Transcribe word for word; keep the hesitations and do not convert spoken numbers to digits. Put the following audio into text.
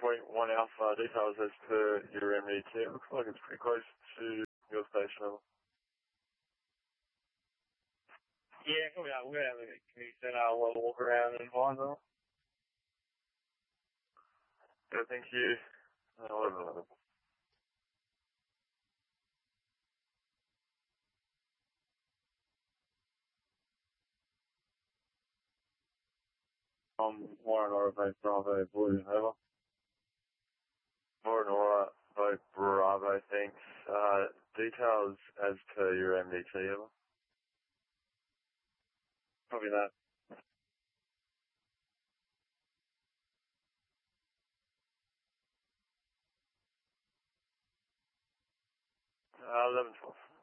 point one Alpha, details as per your M D T. It looks like it's pretty close to your station level. Yeah, we are. We're having a community centre. I'll walk around and find them. Yeah, thank you. Uh, eleven eleven. Um, Warren or Base Bravo, Blue, over. More and more, vote Bravo, thanks. Uh, details as per your M D T, over. Probably that. Uh, eleven twelve.